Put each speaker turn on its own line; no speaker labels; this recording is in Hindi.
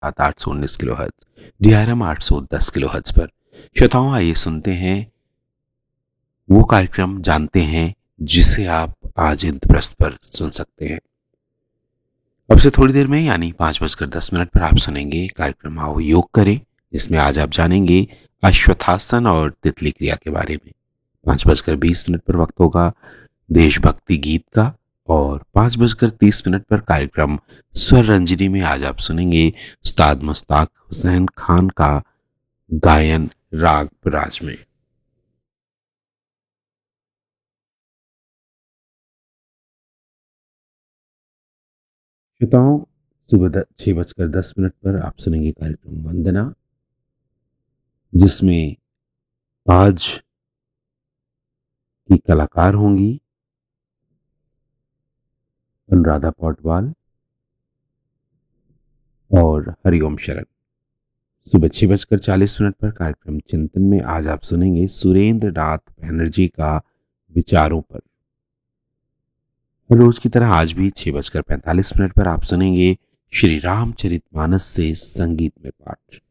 819 किलोहर्ट्ज, DRM 810 किलोहर्ट्ज पर। श्रोताओं, आइए सुनते हैं वो कार्यक्रम, जानते हैं जिसे आप आज इंद्रप्रस्थ पर सुन सकते हैं। अब से थोड़ी देर में यानी 5:10 पर आप सुनेंगे कार्यक्रम आओ योग करें, जिसमें आज आप जानेंगे अश्वत्थासन और तितली क्रिया के बारे में। 5:20 पर वक्त होगा देशभक्ति गीत का, और 5:30 पर कार्यक्रम स्वर रंजनी में आज आप सुनेंगे उस्ताद मुश्ताक हुसैन खान का गायन राग राज में। श्रोताओं, सुबह 6:10 पर आप सुनेंगे कार्यक्रम वंदना, जिसमें आज की कलाकार होंगी अनुराधा पौडवाल और हरिओम शरण। सुबह 6:40 पर कार्यक्रम चिंतन में आज आप सुनेंगे सुरेंद्र नाथ बैनर्जी का विचारों पर। हर रोज की तरह आज भी 6:45 पर आप सुनेंगे श्री रामचरितमानस से संगीत में पाठ।